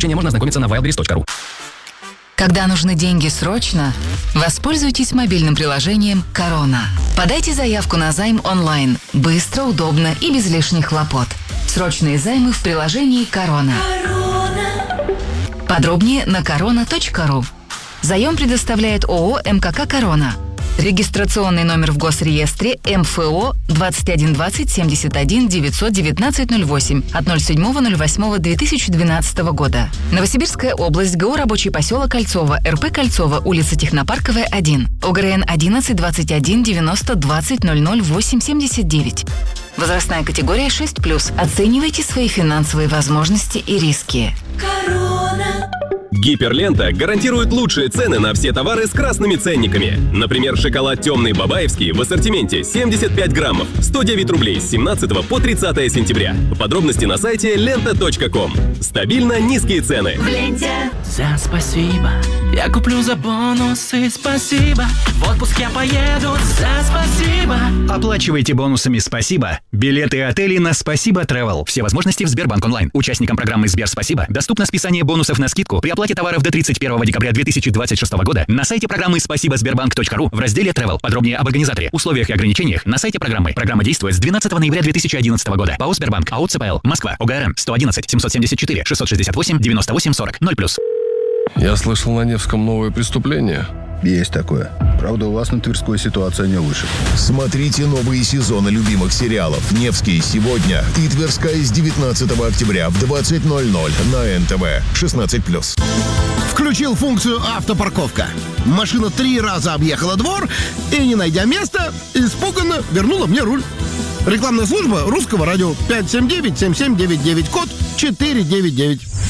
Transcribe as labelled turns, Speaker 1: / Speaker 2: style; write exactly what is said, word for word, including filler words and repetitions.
Speaker 1: подключения можно ознакомиться на wildberries точка ру.
Speaker 2: Когда нужны деньги срочно, воспользуйтесь мобильным приложением «Корона». Подайте заявку на займ онлайн. Быстро, удобно и без лишних хлопот. Срочные займы в приложении «Корона». Подробнее на корона точка ру. Заем предоставляет ООО «МКК Корона». Регистрационный номер в Госреестре эм эф о двадцать один двадцать семьдесят один девятьсот девятнадцать ноль восемь от ноль седьмого ноль восьмого две тысячи двенадцатого года. Новосибирская область, ГО «Рабочий поселок Кольцово», эр пэ Кольцово, улица Технопарковая, один, ОГРН одиннадцать двадцать один девяносто двадцать ноль ноль восемь семьдесят девять. Возрастная категория шесть плюс. Оценивайте свои финансовые возможности и риски.
Speaker 3: Корона.
Speaker 4: Гиперлента гарантирует лучшие цены на все товары с красными ценниками. Например, шоколад темный бабаевский в ассортименте семьдесят пять граммов, сто девять рублей с семнадцатого по тридцатое сентября. Подробности на сайте лента точка ком. Стабильно низкие цены.
Speaker 3: В ленте.
Speaker 5: За спасибо. Я куплю за бонусы, спасибо. В отпуск я поеду за спасибо.
Speaker 6: Оплачивайте бонусами «Спасибо» билеты и отели на «Спасибо Travel». Все возможности в Сбербанк онлайн. Участникам программы Сбер Спасибо доступно списание бонусов на скидку при оплате товаров до тридцать первого декабря две тысячи двадцать шестого года на сайте программы спасибо сбербанк точка ру в разделе Travel. Подробнее об организаторе, условиях и ограничениях на сайте программы. Программа действует с двенадцатого ноября две тысячи одиннадцатого года. ПАО Сбербанк, АО ЦПЛ, Москва, ОГРН сто одиннадцать семьсот семьдесят четыре шестьсот шестьдесят восемь девяносто восемь сорок ноль плюс.
Speaker 7: Я слышал, на Невском новое преступление.
Speaker 8: Есть такое. Правда, у вас на Тверской ситуация не лучше.
Speaker 9: Смотрите новые сезоны любимых сериалов «Невский» сегодня и «Тверская» с девятнадцатого октября в двадцать ноль ноль на эн тэ вэ шестнадцать плюс.
Speaker 10: Включил функцию «Автопарковка». Машина три раза объехала двор и, не найдя места, испуганно вернула мне руль. Рекламная служба русского радио. пять семь девять семь семь девять девять, код четыре девять девять.